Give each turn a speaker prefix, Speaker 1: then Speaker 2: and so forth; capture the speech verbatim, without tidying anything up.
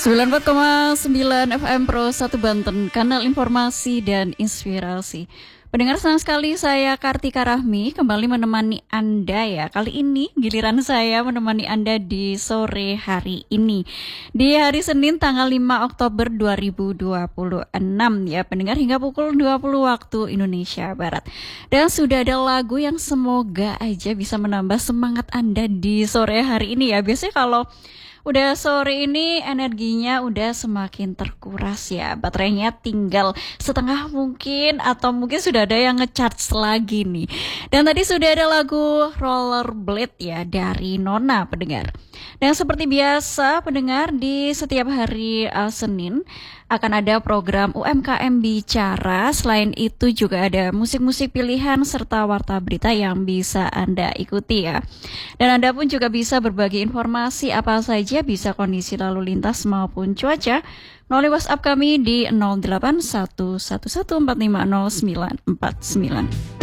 Speaker 1: sembilan puluh empat koma sembilan F M Pro satu Banten, kanal informasi dan inspirasi. Pendengar, senang sekali saya Kartika Rahmi kembali menemani Anda ya. Kali ini giliran saya menemani Anda di sore hari ini. Di hari Senin tanggal lima Oktober dua ribu dua puluh enam ya pendengar, hingga pukul dua puluh waktu Indonesia Barat. Dan sudah ada lagu yang semoga aja bisa menambah semangat Anda di sore hari ini ya. Biasanya kalau udah sore ini energinya udah semakin terkuras ya. Baterainya tinggal setengah mungkin, atau mungkin sudah ada yang ngecharge lagi nih. Dan tadi sudah ada lagu Rollerblade ya dari Nona pendengar. Dan seperti biasa pendengar, di setiap hari uh, Senin akan ada program U M K M Bicara. Selain itu juga ada musik-musik pilihan serta warta berita yang bisa Anda ikuti ya. Dan Anda pun juga bisa berbagi informasi apa saja, bisa kondisi lalu lintas maupun cuaca melalui WhatsApp kami di nol delapan satu satu satu empat lima nol sembilan empat sembilan.